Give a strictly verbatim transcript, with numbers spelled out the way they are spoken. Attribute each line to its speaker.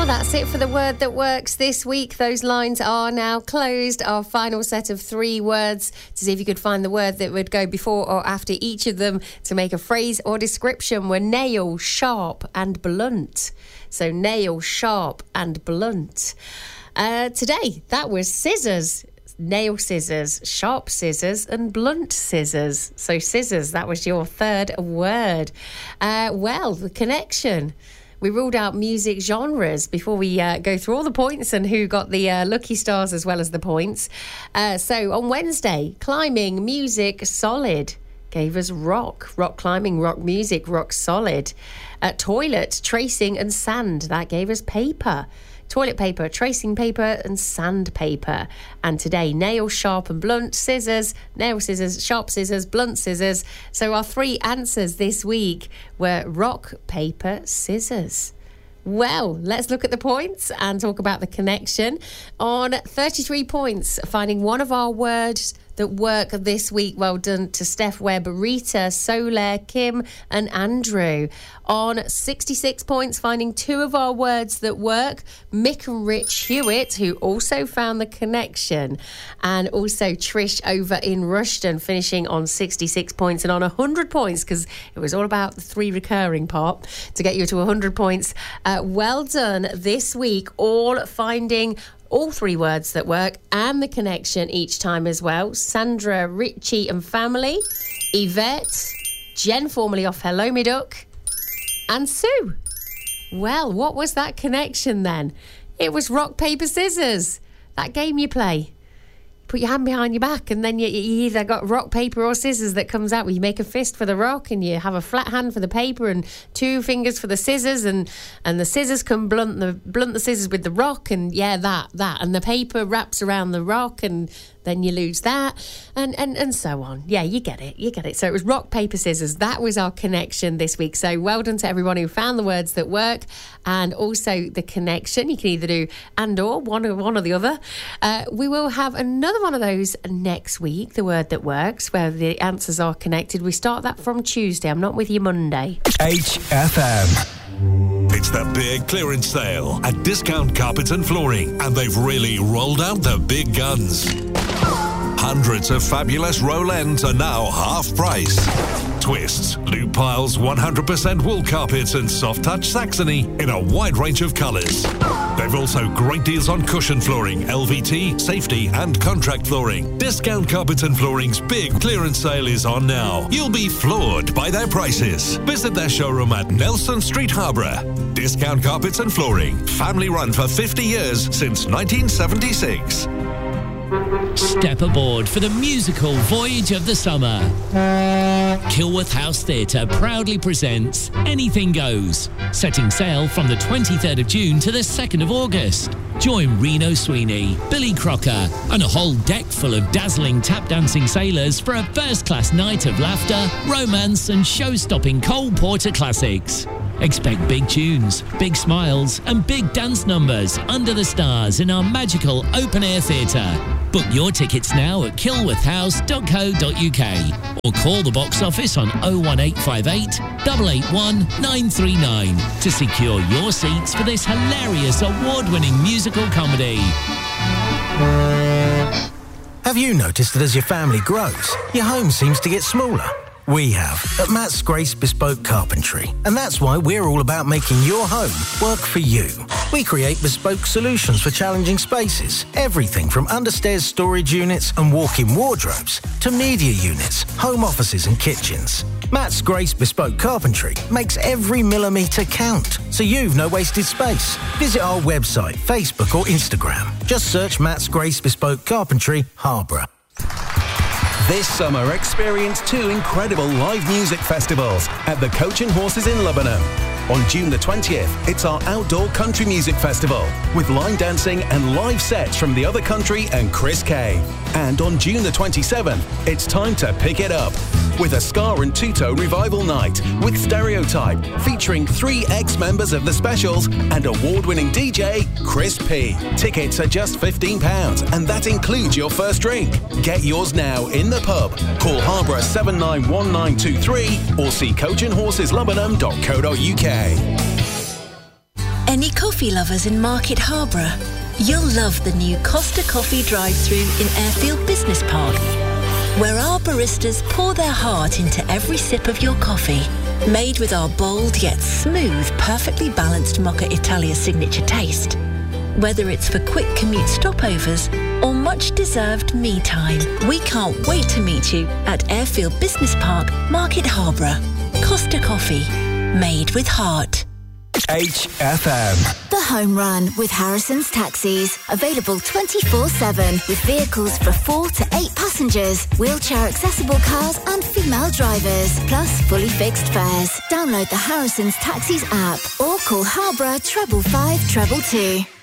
Speaker 1: that's it for the Word That Works this week. Those lines are now closed. Our final set of three words to see if you could find the word that would go before or after each of them to make a phrase or description were nail, sharp and blunt. So nail, sharp and blunt. Uh, today, that was scissors. Nail scissors, sharp scissors and blunt scissors. So scissors, that was your third word. Uh, well, the connection. We ruled out music genres before we uh, go through all the points and who got the uh, lucky stars as well as the points. Uh, so on Wednesday, climbing, music, solid gave us rock. Rock climbing, rock music, rock solid. Uh, toilet, tracing and sand, that gave us paper. Toilet paper, tracing paper and sandpaper. And today, nail, sharp and blunt, scissors, nail scissors, sharp scissors, blunt scissors. So our three answers this week were rock, paper, scissors. Well, let's look at the points and talk about the connection. On thirty-three points, finding one of our words that work this week. Well done to Steph Webb, Rita, Soler, Kim and Andrew. On sixty-six points, finding two of our words that work. Mick and Rich Hewitt, who also found the connection. And also Trish over in Rushden, finishing on sixty-six points. And on one hundred points, because it was all about the three recurring part, to get you to one hundred points. Uh, well done this week, all finding all three words that work and the connection each time as well. Sandra, Richie and family, Yvette, Jen, formerly off Hello Me Duck, and Sue. Well, what was that connection then? It was rock, paper, scissors. That game you play. Put your hand behind your back and then you, you either got rock, paper or scissors that comes out where you make a fist for the rock and you have a flat hand for the paper and two fingers for the scissors and, and the scissors can blunt the blunt the scissors with the rock and yeah, that, that. And the paper wraps around the rock and then you lose that and, and, and so on. Yeah, you get it, you get it. So it was rock, paper, scissors. That was our connection this week. So well done to everyone who found the words that work and also the connection. You can either do and or, one or, one or the other. Uh, we will have another one of those next week, the word that works, where the answers are connected. We start that from Tuesday. I'm not with you Monday.
Speaker 2: H F M.
Speaker 3: It's the big clearance sale at Discount Carpets and Flooring, and they've really rolled out the big guns. Hundreds of fabulous roll ends are now half price. Twists, loop piles, one hundred percent wool carpets and soft touch Saxony in a wide range of colours. They've also great deals on cushion flooring, L V T, safety and contract flooring. Discount Carpets and Flooring's big clearance sale is on now. You'll be floored by their prices. Visit their showroom at Nelson Street, Harborough. Discount Carpets and Flooring, family run for fifty years since nineteen seventy-six.
Speaker 4: Step aboard for the musical voyage of the summer. Kilworth House Theatre proudly presents Anything Goes, setting sail from the twenty-third of June to the second of August. Join Reno Sweeney, Billy Crocker and a whole deck full of dazzling tap dancing sailors for a first-class night of laughter, romance and show-stopping Cole Porter classics. Expect big tunes, big smiles and big dance numbers under the stars in our magical open-air theatre. Book your tickets now at kilworth house dot co dot uk or call the box office on oh one eight five eight, eight eight one, nine three nine to secure your seats for this hilarious award-winning musical comedy.
Speaker 2: Have you noticed that as your family grows, your home seems to get smaller? We have at Matt's Grace Bespoke Carpentry, and that's why we're all about making your home work for you. We create bespoke solutions for challenging spaces, everything from understairs storage units and walk-in wardrobes to media units, home offices and kitchens. Matt's Grace Bespoke Carpentry makes every millimetre count, so you've no wasted space. Visit our website, Facebook or Instagram. Just search Matt's Grace Bespoke Carpentry, Harborough.
Speaker 5: This summer, experience two incredible live music festivals at the Coach and Horses in Lebanon. On June the twentieth, it's our outdoor country music festival with line dancing and live sets from The Other Country and Chris Kay. And on June the twenty-seventh, it's time to pick it up with a ska and two-tone revival night with Stereotype featuring three ex-members of The Specials and award-winning D J Chris P. Tickets are just fifteen pounds and that includes your first drink. Get yours now in the pub. Call Harborough seven nine one nine two three or see coach and horses lebanon dot co dot uk.
Speaker 6: Any coffee lovers in Market Harborough? You'll love the new Costa Coffee drive-thru in Airfield Business Park, where our baristas pour their heart into every sip of your coffee. Made with our bold yet smooth, perfectly balanced Mocha Italia signature taste. Whether it's for quick commute stopovers or much-deserved me time, we can't wait to meet you at Airfield Business Park, Market Harborough. Costa Coffee, made with heart.
Speaker 5: H F M.
Speaker 7: The Home Run with Harrison's Taxis. Available twenty-four seven with vehicles for four to eight passengers, wheelchair accessible cars and female drivers, plus fully fixed fares. Download the Harrison's Taxis app or call Harborough treble five treble two.